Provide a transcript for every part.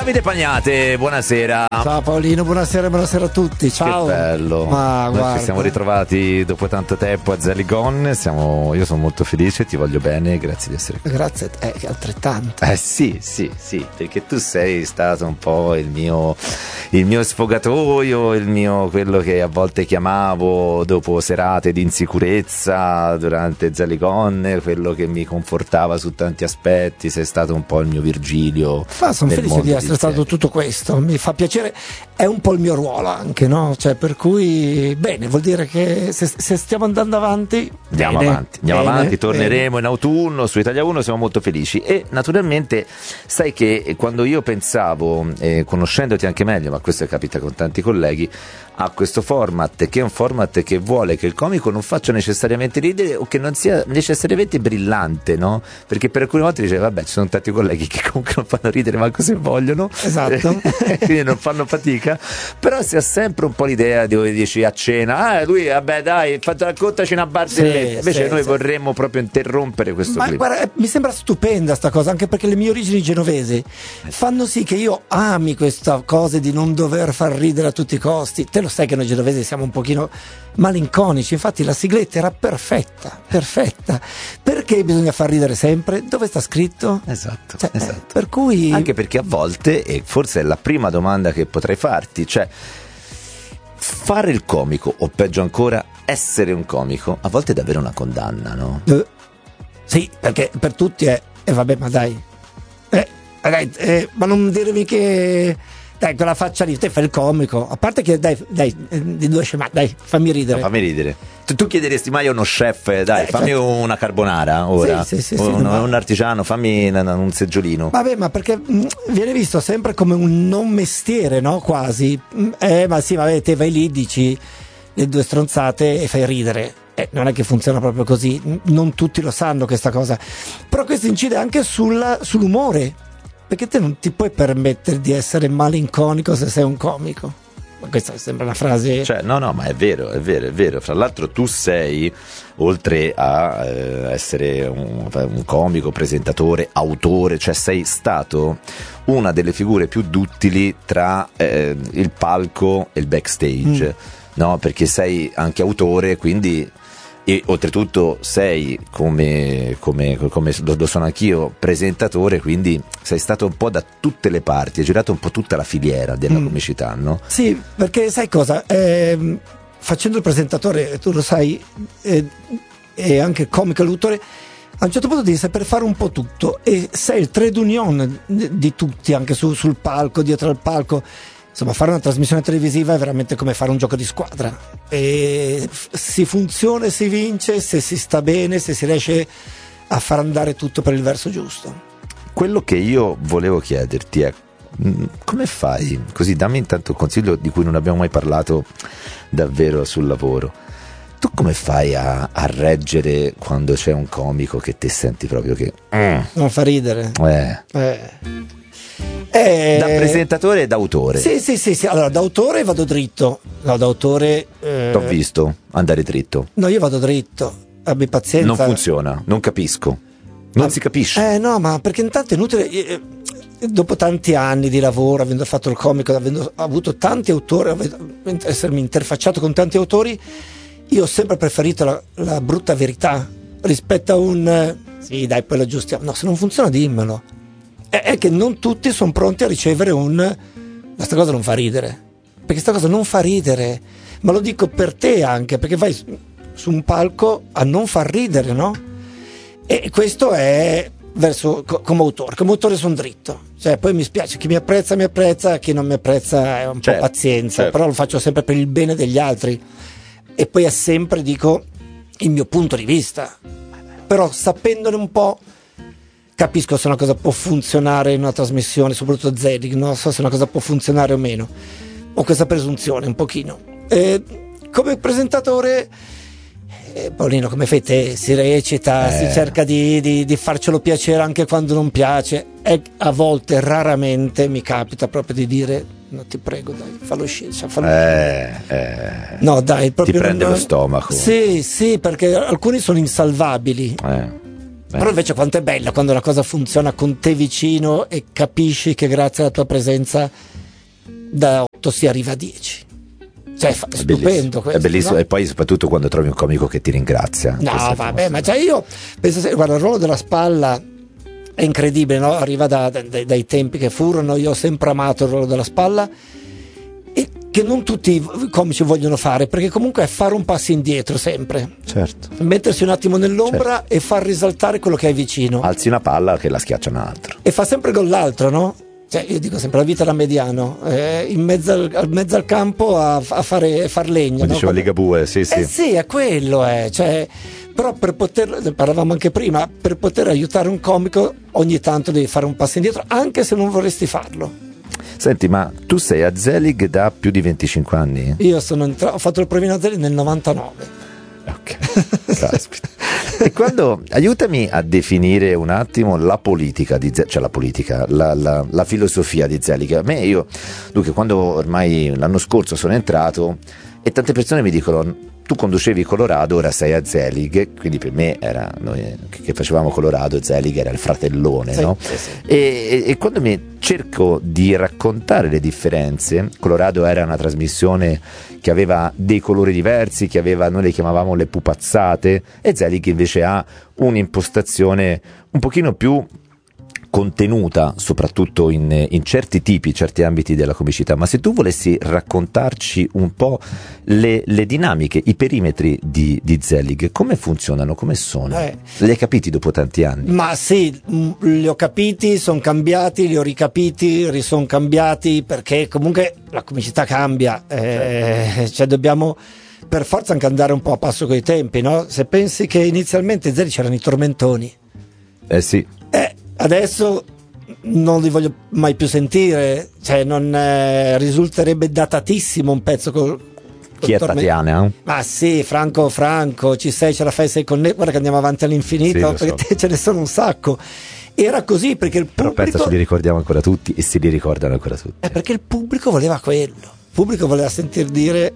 Davide Pagnate, buonasera. Ciao Paolino, buonasera a tutti. Ciao. Che bello. Noi ci siamo ritrovati dopo tanto tempo a Zeligon. Io sono molto felice, ti voglio bene, grazie di essere qui. Grazie, altrettanto. Sì, perché tu sei stato un po' il mio sfogatoio, quello che a volte chiamavo dopo serate di insicurezza durante Zeligon, quello che mi confortava su tanti aspetti. Sei stato un po' il mio Virgilio. Ma sono felice di essere stato tutto questo, mi fa piacere, è un po' il mio ruolo anche, no? Cioè, per cui bene, vuol dire che se stiamo andando avanti andiamo avanti, torneremo in autunno su Italia 1, siamo molto felici. E naturalmente sai che quando io pensavo, conoscendoti anche meglio, ma questo capita con tanti colleghi, a questo format, che è un format che vuole che il comico non faccia necessariamente ridere o che non sia necessariamente brillante, no? Perché per alcune volte dice vabbè, ci sono tanti colleghi che comunque non fanno ridere manco se vogliono, esatto. Quindi non fanno fatica, però si ha sempre un po' mi dici a cena, lui vabbè dai, raccontaci una barzelletta, invece noi vorremmo proprio interrompere questo clima. Guarda, mi sembra stupenda sta cosa, anche perché le mie origini genovesi fanno sì che io ami questa cosa di non dover far ridere a tutti i costi. Te lo sai che noi genovesi siamo un pochino malinconici, infatti la sigletta era perfetta, perché bisogna far ridere sempre? Dove sta scritto? Esatto. Per cui anche perché a volte, e forse è la prima domanda che potrei farti, cioè fare il comico o peggio ancora essere un comico a volte è davvero una condanna, no? Sì, perché per tutti è vabbè, ma dai, ma non dirmi che dai, con la faccia lì, te fai il comico, a parte che dai, di due scemate, dai, fammi ridere. No, fammi ridere. Tu chiederesti mai a uno chef, dai, fammi una carbonara ora, sì, un artigiano, fammi un seggiolino. Vabbè, ma perché viene visto sempre come un non mestiere, no? Quasi. Ma sì, vabbè, te vai lì, dici le due stronzate e fai ridere. Non è che funziona proprio così, non tutti lo sanno questa cosa. Però questo incide anche sull'umore. Perché te non ti puoi permettere di essere malinconico se sei un comico. Ma questa sembra una frase... Cioè, no, ma è vero. Fra l'altro tu sei, oltre a essere un comico, presentatore, autore, cioè sei stato una delle figure più duttili tra il palco e il backstage, no? Perché sei anche autore, quindi... E oltretutto sei come lo sono anch'io, presentatore, quindi sei stato un po' da tutte le parti, hai girato un po' tutta la filiera della comicità, no? Sì, perché sai cosa? Facendo il presentatore, tu lo sai, e anche il comico e l'autore, a un certo punto devi saper fare un po' tutto e sei il trade union di tutti, anche sul palco, dietro al palco. Insomma, fare una trasmissione televisiva è veramente come fare un gioco di squadra, e si funziona e si vince se si sta bene, se si riesce a far andare tutto per il verso giusto. Quello che io volevo chiederti è come fai, così dammi intanto un consiglio di cui non abbiamo mai parlato davvero sul lavoro. Tu come fai a reggere quando c'è un comico che te senti proprio che non fa ridere? Da presentatore e da autore? Sì. Allora, da autore vado dritto. No, da autore. T'ho visto andare dritto. No, io vado dritto. Abbi pazienza. Non funziona, non capisco. Non si capisce. No, ma perché intanto è inutile. Dopo tanti anni di lavoro, avendo fatto il comico, avendo avuto tanti autori, essermi interfacciato con tanti autori, io ho sempre preferito la brutta verità rispetto a un sì, dai, poi lo aggiustiamo. No, se non funziona, dimmelo. È che non tutti sono pronti a ricevere questa cosa non fa ridere, perché sta cosa non fa ridere, ma lo dico per te anche, perché vai su un palco a non far ridere, no? E questo è come autore sono dritto, cioè poi mi spiace, chi mi apprezza, chi non mi apprezza è un po' pazienza, però lo faccio sempre per il bene degli altri e poi è sempre, dico, il mio punto di vista, però sapendone un po' capisco se una cosa può funzionare in una trasmissione, soprattutto Zelig, non so se una cosa può funzionare o meno. Ho questa presunzione un pochino. Come presentatore, Paolino, come fai te? Si recita, si cerca di farcelo piacere anche quando non piace. E a volte, raramente, mi capita proprio di dire: no, ti prego, dai, fallo uscire. No, dai, proprio ti prende lo stomaco. Sì, perché alcuni sono insalvabili. Però invece quanto è bella quando la cosa funziona con te vicino e capisci che grazie alla tua presenza da 8 si arriva a 10. Cioè, è stupendo questo, è bellissimo, no? E poi soprattutto quando trovi un comico che ti ringrazia. No, vabbè, ma cioè io penso, guarda, il ruolo della spalla è incredibile, no? Arriva dai tempi che furono. Io ho sempre amato il ruolo della spalla, e che non tutti i comici vogliono fare, perché comunque è fare un passo indietro sempre, Certo. mettersi un attimo nell'ombra e far risaltare quello che hai vicino, Alzi una palla che la schiaccia un altro. e fa sempre gol l'altro, no? Cioè, io dico sempre, la vita da mediano, in mezzo al campo a far legno, Come no? diceva Ligabue, sì. Sì, è quello, cioè, però per poter, parlavamo anche prima, per poter aiutare un comico ogni tanto devi fare un passo indietro, anche se non vorresti farlo. Senti, ma tu sei a Zelig da più di 25 anni? Io ho fatto il provino a Zelig nel 99. Ok, caspita. E quando, aiutami a definire un attimo la politica di Zelig, cioè la politica, la filosofia di Zelig. Dunque, quando ormai l'anno scorso sono entrato e tante persone mi dicono: tu conducevi Colorado, ora sei a Zelig, quindi per me era noi che facevamo Colorado, Zelig era il fratellone, Sì, no? sì, sì. E quando cerco di raccontare le differenze, Colorado era una trasmissione che aveva dei colori diversi, noi le chiamavamo le pupazzate, e Zelig invece ha un'impostazione un pochino più contenuta, soprattutto in certi ambiti della comicità. Ma se tu volessi raccontarci un po' le dinamiche, i perimetri di Zelig, come funzionano, come sono? Li hai capiti dopo tanti anni? Ma sì, li ho capiti, sono cambiati, li ho ricapiti, risono cambiati, perché comunque la comicità cambia, cioè dobbiamo per forza anche andare un po' a passo coi tempi, no? Se pensi che inizialmente Zelig c'erano i tormentoni. Sì. Adesso non li voglio mai più sentire, cioè non risulterebbe datatissimo un pezzo Chi è Tatiana? Ma sì, Franco, ci sei, ce la fai, sei con me, guarda che andiamo avanti all'infinito, sì, perché ce ne sono un sacco. Era così perché il pubblico... Però penso ce li ricordiamo ancora tutti e si li ricordano ancora tutti. Perché il pubblico voleva quello, il pubblico voleva sentir dire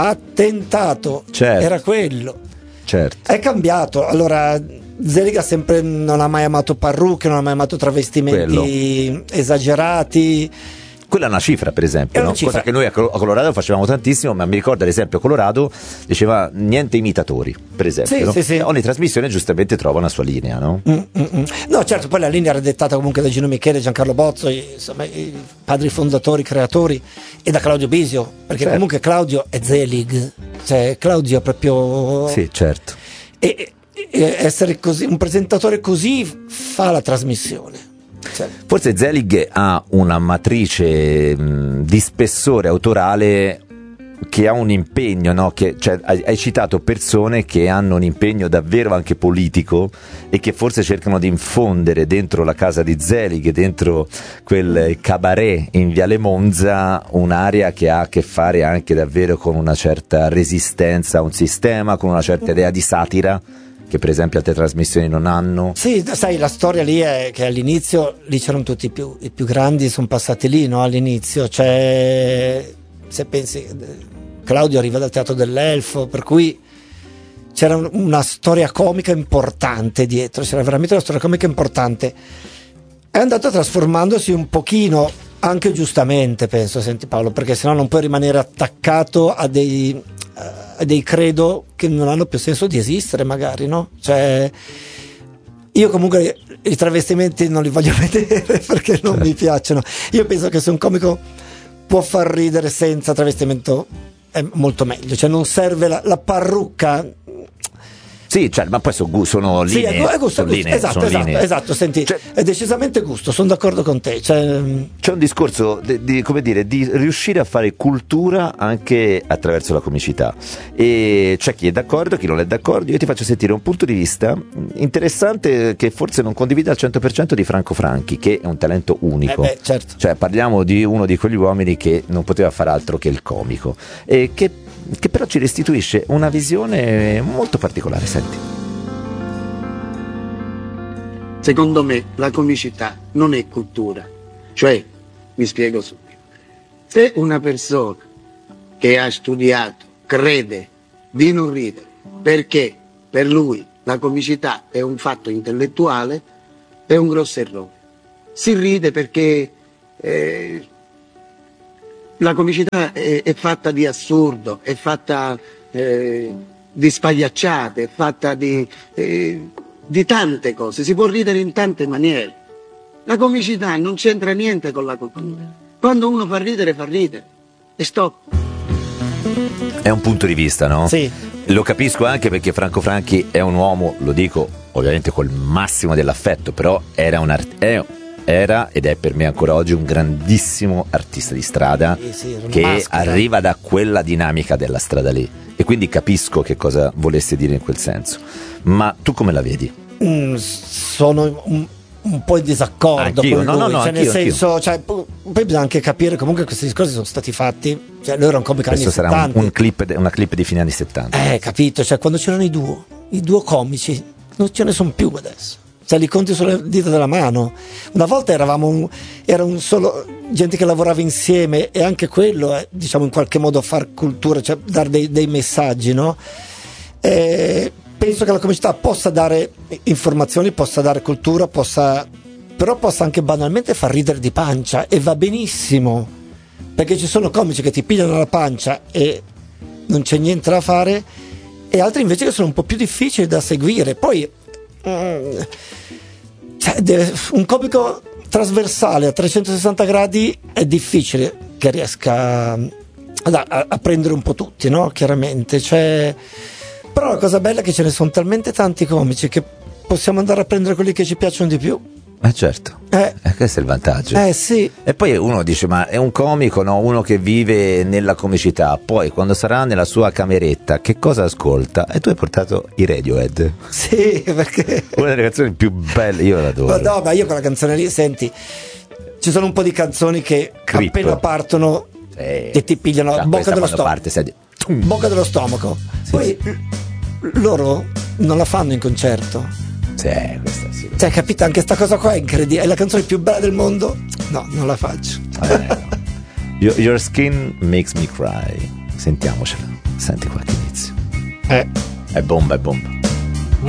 attentato, certo. Era quello. Certo. È cambiato, allora... Zelig non ha mai amato parrucche, non ha mai amato travestimenti esagerati. Quella è una cifra, per esempio, no? Cosa che noi a Colorado facevamo tantissimo, ma mi ricordo ad esempio Colorado diceva niente imitatori, per esempio, sì, no? sì, sì. Ogni trasmissione giustamente trova una sua linea, no? No, certo, poi la linea era dettata comunque da Gino Michele, Giancarlo Bozzo, insomma, i padri fondatori, creatori, e da Claudio Bisio, perché certo. Comunque Claudio è Zelig, cioè Claudio è proprio... Sì, certo. E essere così, un presentatore così fa la trasmissione. Cioè. Forse Zelig ha una matrice di spessore autorale che ha un impegno, no? Cioè, hai citato persone che hanno un impegno davvero anche politico e che forse cercano di infondere dentro la casa di Zelig, dentro quel cabaret in Viale Monza, un'area che ha a che fare anche davvero con una certa resistenza a un sistema, con una certa idea di satira che per esempio altre trasmissioni non hanno. Sì, sai, la storia lì è che all'inizio lì c'erano tutti i più grandi, sono passati lì, no? All'inizio, cioè, se pensi, Claudio arriva dal Teatro dell'Elfo, per cui c'era una storia comica importante dietro, c'era veramente una storia comica importante. È andato trasformandosi un pochino, anche giustamente, penso, senti Paolo, perché sennò non puoi rimanere attaccato a dei credo che non hanno più senso di esistere, magari, no? Cioè, io comunque i travestimenti non li voglio vedere perché non mi piacciono. Io penso che se un comico può far ridere senza travestimento è molto meglio, cioè non serve la parrucca. Sì, cioè, ma poi sono linee. Sì, è gusto, linee, esatto, senti, cioè, è decisamente gusto, sono d'accordo con te. C'è un discorso come dire, di riuscire a fare cultura anche attraverso la comicità. E c'è chi è d'accordo, chi non è d'accordo. Io ti faccio sentire un punto di vista interessante che forse non condivido al 100% di Franco Franchi, che è un talento unico. Certo. Cioè, parliamo di uno di quegli uomini che non poteva fare altro che il comico. E che però ci restituisce una visione molto particolare. Senti. Secondo me la comicità non è cultura, cioè, mi spiego subito, se una persona che ha studiato crede di non ridere perché per lui la comicità è un fatto intellettuale, è un grosso errore. Si ride perché la comicità è fatta di assurdo, è fatta di spagliacciate, è fatta di tante cose, si può ridere in tante maniere. La comicità non c'entra niente con la cultura. Quando uno fa ridere e stop. È un punto di vista, no? Sì. Lo capisco anche perché Franco Franchi è un uomo, lo dico ovviamente col massimo dell'affetto, però era ed è per me ancora oggi un grandissimo artista di strada, sì, che maschera. arriva da quella dinamica della strada lì, e quindi capisco che cosa volesse dire in quel senso. Ma tu come la vedi? Sono un po' in disaccordo Anch'io, con lui, no, cioè, nel senso, cioè, poi bisogna anche capire comunque che questi discorsi sono stati fatti, cioè lui era un comico anni Questo 70. sarà una clip di fine anni 70. Capito, cioè quando c'erano i duo comici, non ce ne sono più adesso. Cioè li conti sulle dita della mano. Una volta era un solo gente che lavorava insieme, e anche quello è, diciamo, in qualche modo far cultura, cioè dare dei messaggi, no? Penso che la comicità possa dare informazioni, possa dare cultura, però possa anche banalmente far ridere di pancia, e va benissimo, perché ci sono comici che ti pigliano la pancia e non c'è niente da fare, e altri invece che sono un po' più difficili da seguire. Poi un comico trasversale a 360 gradi è difficile che riesca a prendere un po' tutti, no? Chiaramente, però la cosa bella è che ce ne sono talmente tanti comici che possiamo andare a prendere quelli che ci piacciono di più. Certo, questo è il vantaggio. Sì. E poi uno dice, ma è un comico, no? Uno che vive nella comicità, poi quando sarà nella sua cameretta che cosa ascolta? E tu hai portato i Radiohead. Sì, perché una delle canzoni più belle, io l'adoro. Ma io quella canzone lì, senti, ci sono un po' di canzoni che Creep. appena partono e ti pigliano bocca dello stomaco. Bocca dello stomaco. Sì, Poi loro non la fanno in concerto. Questa sì. Cioè, capito? Anche sta cosa qua è incredibile. È la canzone più bella del mondo. No, non la faccio. No. Your Skin Makes Me Cry. Sentiamocela. Senti qualche inizio. È bomba.